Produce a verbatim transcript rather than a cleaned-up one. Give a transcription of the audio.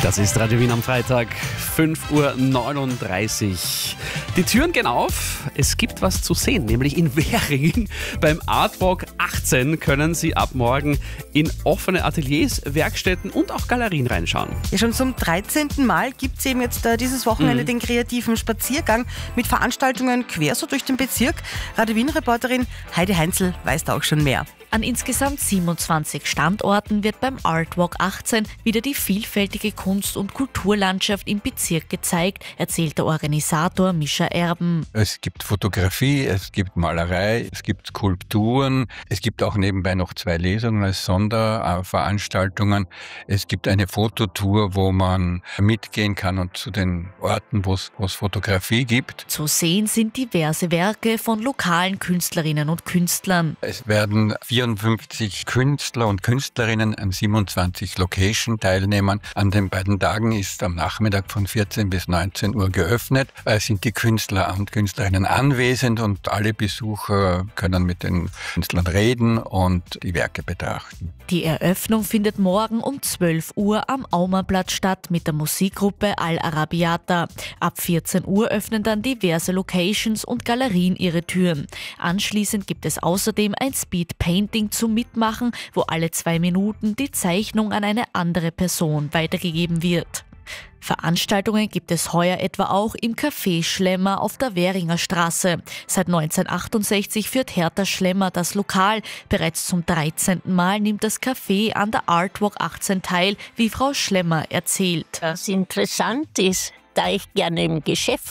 Das ist Radio Wien am Freitag, fünf Uhr neununddreißig. Die Türen gehen auf, es gibt was zu sehen, nämlich in Währing. Beim Artwalk achtzehn können Sie ab morgen in offene Ateliers, Werkstätten und auch Galerien reinschauen. Ja, schon zum dreizehnten Mal gibt es eben jetzt äh, dieses Wochenende mhm. den kreativen Spaziergang mit Veranstaltungen quer so durch den Bezirk. Radio Wien-Reporterin Heidi Heinzel weiß da auch schon mehr. An insgesamt siebenundzwanzig Standorten wird beim Artwalk achtzehn wieder die vielfältige Kunst- und Kulturlandschaft im Bezirk gezeigt, erzählt der Organisator Mischa Erben. Es gibt Fotografie, es gibt Malerei, es gibt Skulpturen, es gibt auch nebenbei noch zwei Lesungen als Sonderveranstaltungen. Es gibt eine Fototour, wo man mitgehen kann und zu den Orten, wo es Fotografie gibt. Zu sehen sind diverse Werke von lokalen Künstlerinnen und Künstlern. Es werden vierundfünfzig Künstler und Künstlerinnen an siebenundzwanzig Location teilnehmen. An den beiden Tagen ist am Nachmittag von vierzehn bis neunzehn Uhr geöffnet. Es sind die Künstler und Künstlerinnen anwesend und alle Besucher können mit den Künstlern reden und die Werke betrachten. Die Eröffnung findet morgen um zwölf Uhr am Aumerplatz statt mit der Musikgruppe Al Arabiata. Ab vierzehn Uhr öffnen dann diverse Locations und Galerien ihre Türen. Anschließend gibt es außerdem ein Speed Painting zum Mitmachen, wo alle zwei Minuten die Zeichnung an eine andere Person weitergegeben wird. Veranstaltungen gibt es heuer etwa auch im Café Schlemmer auf der Währinger Straße. Seit neunzehnhundertachtundsechzig führt Hertha Schlemmer das Lokal. Bereits zum dreizehnten Mal nimmt das Café an der Artwalk achtzehn teil, wie Frau Schlemmer erzählt. Was interessant ist, da ich gerne im Geschäft